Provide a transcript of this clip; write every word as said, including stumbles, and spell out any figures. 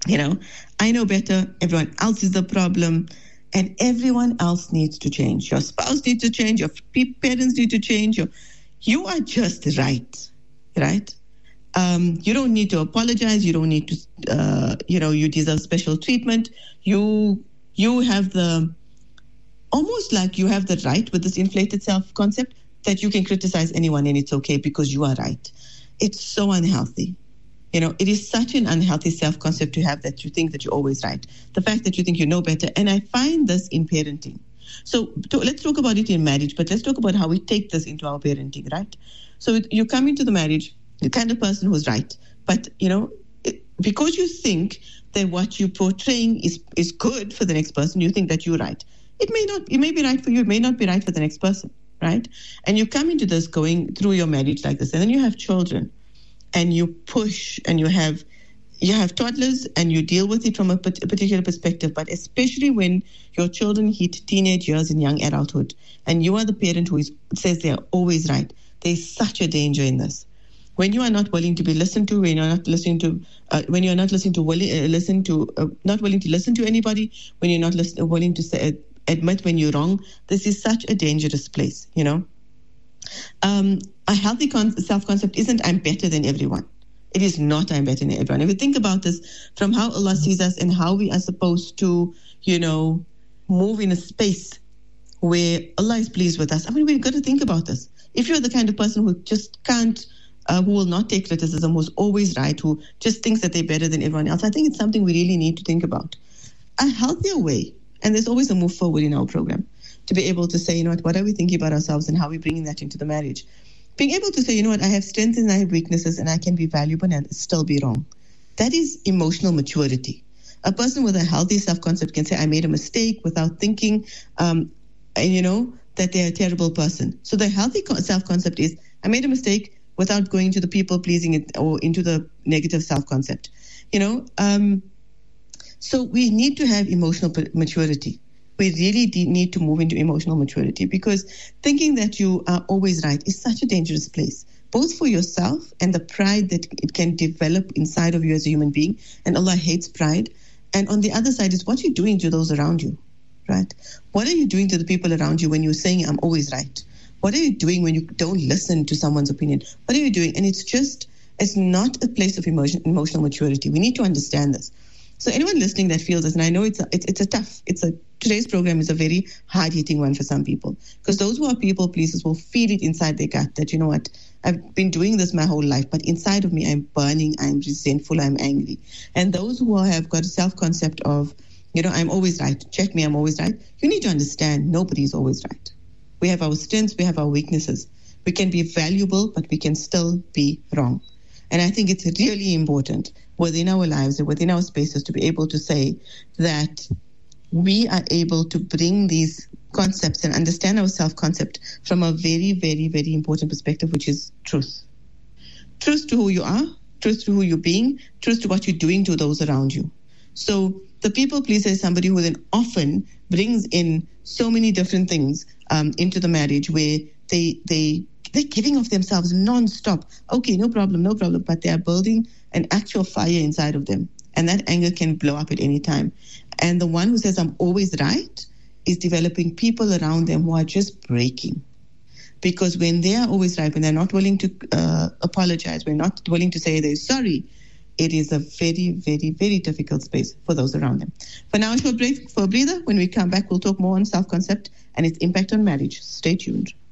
You know, I know better. Everyone else is the problem. And everyone else needs to change. Your spouse needs to change. Your parents need to change. Your, you are just right, right? Um, you don't need to apologize. You don't need to, uh, you know, you deserve special treatment. You you have the, almost like you have the right with this inflated self-concept that you can criticize anyone and it's okay because you are right. It's so unhealthy. You know, it is such an unhealthy self-concept to have that you think that you're always right. The fact that you think you know better. And I find this in parenting. So to, let's talk about it in marriage, but let's talk about how we take this into our parenting, right? So you come into the marriage, the kind of person who's right. But, you know, it, because you think that what you're portraying is, is good for the next person, you think that you're right. It may not, it may be right for you, it may not be right for the next person, right? And you come into this going through your marriage like this, and then you have children. And you push and you have you have toddlers and you deal with it from a particular perspective, but especially when your children hit teenage years and young adulthood, and you are the parent who is, says they are always right, there's such a danger in this. When you are not willing to be listened to, when you're not listening to, uh, when you're not listening to, willing, uh, listen to, uh, not willing to listen to anybody, when you're not listen, willing to say, uh, admit when you're wrong, this is such a dangerous place, you know. Um, a healthy con- self-concept isn't I'm better than everyone. It is not I'm better than everyone. If you think about this from how Allah sees us and how we are supposed to, you know, move in a space where Allah is pleased with us. I mean, we've got to think about this. If you're the kind of person who just can't, uh, who will not take criticism, who's always right, who just thinks that they're better than everyone else, I think it's something we really need to think about. A healthier way, and there's always a move forward in our program, to be able to say, you know what, what are we thinking about ourselves and how are we bringing that into the marriage? Being able to say, you know what, I have strengths and I have weaknesses and I can be valuable and still be wrong. That is emotional maturity. A person with a healthy self-concept can say, I made a mistake without thinking, um, and you know, that they're a terrible person. So the healthy self-concept is, I made a mistake without going to the people-pleasing or into the negative self-concept. You know, um, so we need to have emotional maturity. We really need to move into emotional maturity, because thinking that you are always right is such a dangerous place, both for yourself and the pride that it can develop inside of you as a human being. And Allah hates pride. And on the other side is what you're doing to those around you, right? What are you doing to the people around you when you're saying, I'm always right? What are you doing when you don't listen to someone's opinion? What are you doing? And it's just, it's not a place of emotion, emotional maturity. We need to understand this. So anyone listening that feels this, and I know it's a, it's, it's a tough, it's a, today's program is a very hard-hitting one for some people, because those who are people pleasers will feel it inside their gut that, you know what, I've been doing this my whole life, but inside of me, I'm burning, I'm resentful, I'm angry. And those who have got a self-concept of, you know, I'm always right, check me, I'm always right, you need to understand nobody's always right. We have our strengths, we have our weaknesses. We can be valuable, but we can still be wrong. And I think it's really important within our lives and within our spaces to be able to say that we are able to bring these concepts and understand our self-concept from a very, very, very important perspective, which is truth. Truth to who you are, truth to who you're being, truth to what you're doing to those around you. So the people pleaser is somebody who then often brings in so many different things um, into the marriage where they they they're giving of themselves non-stop. Okay, no problem, no problem. But they are building an actual fire inside of them. And that anger can blow up at any time. And the one who says, I'm always right, is developing people around them who are just breaking. Because when they are always right, when they're not willing to uh, apologize, when not willing to say they're sorry, it is a very, very, very difficult space for those around them. For now, a short break for a breather. When we come back, we'll talk more on self-concept and its impact on marriage. Stay tuned.